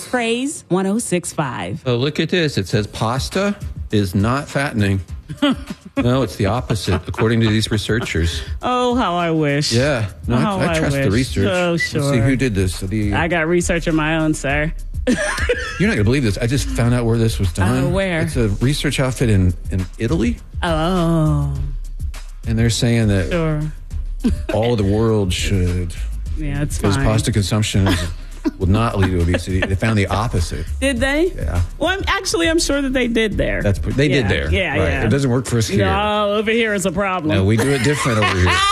Praise 106.5. Oh, look at this. It says pasta is not fattening. No, it's the opposite, according to these researchers. Oh, how I wish. Yeah. No, I trust the research. Oh, sure. Let's see who did this. I got research of my own, sir. You're not going to believe this. I just found out where this was done. Where? It's a research outfit in Italy. Oh. And they're saying that Sure. all of the world should. Yeah, it's Because fine. pasta consumption will not lead to obesity. They found the opposite. Did they? Yeah. Well, I'm sure that they did there. They did there. Yeah, right. yeah. It doesn't work for us here. No, over here is a problem. No, we do it different over here.